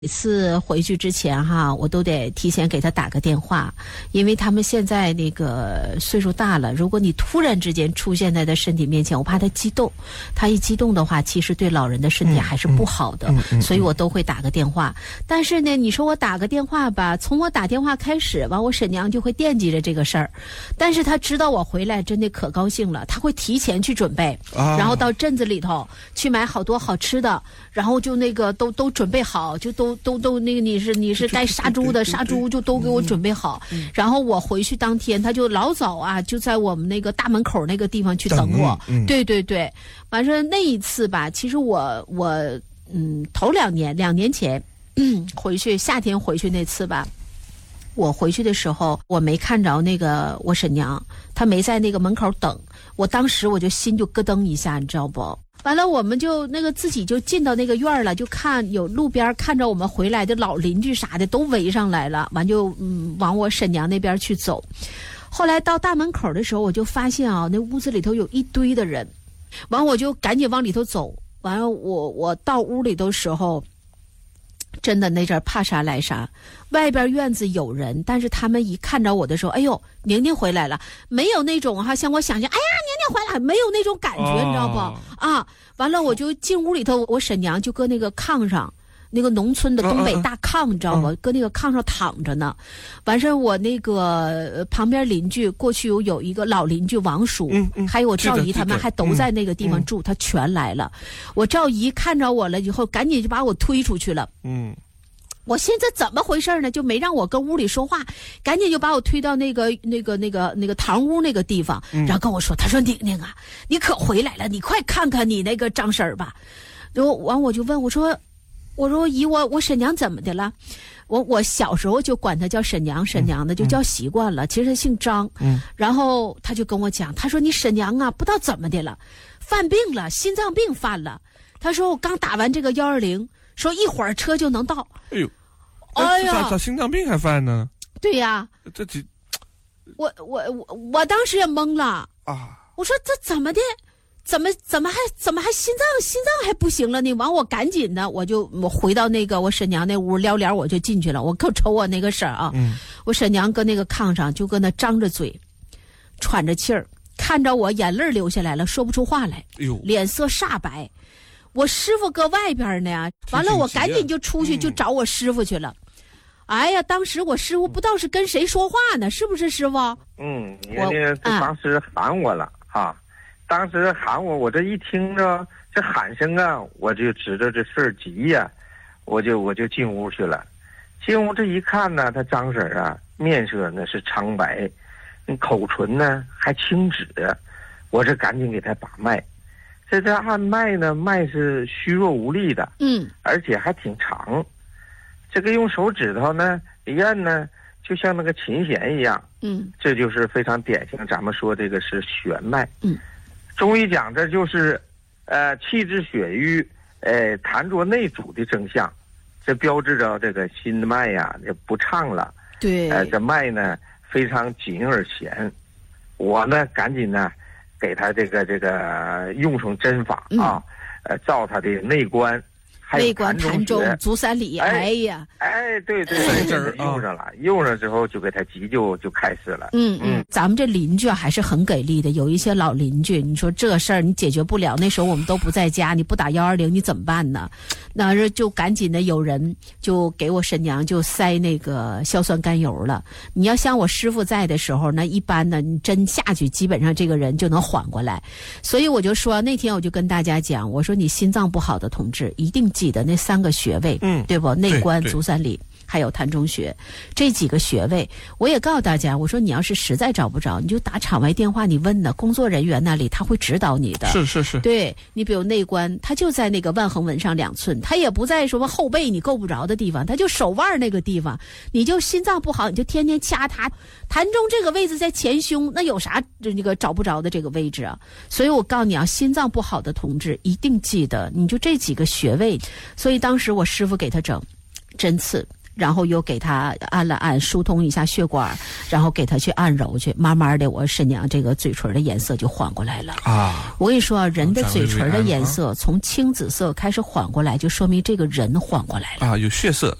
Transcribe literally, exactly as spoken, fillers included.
每次回去之前哈，我都得提前给他打个电话，因为他们现在那个岁数大了，如果你突然之间出现在他身体面前，我怕他激动，他一激动的话，其实对老人的身体还是不好的， 嗯嗯嗯、 所以我都会打个电话。但是呢，你说我打个电话吧，从我打电话开始，完我婶娘就会惦记着这个事儿，但是她知道我回来真的可高兴了，她会提前去准备， 啊、 然后到镇子里头去买好多好吃的，然后就那个都都准备好，就都。都都那个你是你是该杀猪的杀猪就都给我准备好，嗯、然后我回去当天他就老早啊就在我们那个大门口那个地方去等我，嗯、对对对，反正那一次吧，其实我我嗯头两年两年前、嗯、回去夏天回去那次吧，我回去的时候我没看着那个我婶娘，她没在那个门口等，我当时我就心就咯噔一下，你知道不？完了，我们就那个自己就进到那个院了，就看有路边看着我们回来的老邻居啥的都围上来了，完就嗯往我婶娘那边去走。后来到大门口的时候，我就发现啊，那屋子里头有一堆的人，完我就赶紧往里头走。完了，我我到屋里的时候，真的那阵怕啥来啥，外边院子有人，但是他们一看着我的时候，哎呦，宁宁回来了，没有那种哈、啊、像我想象，哎呀，宁宁回来，没有那种感觉，哦、你知道不？啊，完了我就进屋里头，我婶娘就搁那个炕上，那个农村的东北大炕，你知道吗？搁那个炕上躺着呢。完事我那个旁边邻居过去有有一个老邻居王叔， 嗯嗯、 还有我赵姨他们还都在那个地方住，嗯、他全来了。我赵姨看着我了以后，赶紧就把我推出去了。嗯。我现在怎么回事呢？就没让我跟屋里说话，赶紧就把我推到那个那个那个那个堂屋那个地方，然后跟我说：“他说宁宁啊，你可回来了，你快看看你那个张婶儿吧。”然后完我就问我说：“我说姨，我我婶娘怎么的了？”我我小时候就管她叫婶娘婶娘的，就叫习惯了。其实她姓张，嗯，然后他就跟我讲，他说你婶娘啊，不知道怎么的了，犯病了，心脏病犯了。他说我刚打完这个幺二零。说一会儿车就能到。 哎呦，哎呀，咋咋心脏病还犯呢？ 对呀， 这几， 我我我我当时也懵了啊！我说这怎么的？怎么怎么还怎么还心脏心脏还不行了呢？完我赶紧的，我就我回到那个我婶娘那屋撩帘，我就进去了。我可瞅我那个婶儿啊，嗯、我婶娘搁那个炕上就搁那张着嘴，喘着气儿，看着我眼泪流下来了，说不出话来，哎呦，脸色煞白。我师傅搁外边呢，完了我赶紧就出去就找我师傅去了。嗯、哎呀，当时我师傅不知道是跟谁说话呢，是不是师傅？ 嗯，人家当时喊我了哈、啊，当时喊我，我这一听着这喊声啊，我就知道这事儿急呀、啊，我就我就进屋去了。进屋这一看呢，他张婶啊，面色呢是苍白，口唇呢还青紫，我这赶紧给他把脉。这这按脉呢，脉是虚弱无力的，嗯，而且还挺长。这个用手指头呢一按呢，就像那个琴弦一样，嗯，这就是非常典型。咱们说这个是弦脉，嗯，中医讲这就是，呃，气滞血瘀，呃，痰浊内阻的征象，这标志着这个心脉呀这不畅了， 对， 呃，这脉呢非常紧而弦。我呢赶紧呢。给他这个这个用上针法啊，呃，照他的内关，还有内关、膻中、足三里，哎呀， 哎，对对对，用上了，用上之后就给他急救就开始了。 嗯嗯，咱们这邻居还是很给力的，有一些老邻居，你说这事儿你解决不了，那时候我们都不在家，你不打幺二零你怎么办呢？那这就赶紧的有人就给我婶娘就塞那个硝酸甘油了。你要像我师傅在的时候，那一般呢，你针下去，基本上这个人就能缓过来。所以我就说那天我就跟大家讲，我说你心脏不好的同志一定记得那三个穴位，嗯，对不？内关、足三里。还有膻中穴这几个穴位，我也告诉大家，我说你要是实在找不着，你就打场外电话，你问呢，工作人员那里他会指导你的。 是是是， 对，你比如内关，他就在那个腕横纹上两寸，他也不在什么后背你够不着的地方，他就手腕那个地方，你就心脏不好，你就天天掐它。膻中这个位置在前胸，那有啥这个找不着的这个位置啊？所以我告诉你啊，心脏不好的同志一定记得，你就这几个穴位。所以当时我师傅给他整针刺。 然后又给他按了按，疏通一下血管，然后给他去按揉去，慢慢的我婶娘这个嘴唇的颜色就缓过来了啊！ 我跟你说，人的嘴唇的颜色从青紫色开始缓过来，就说明这个人缓过来了啊，有血色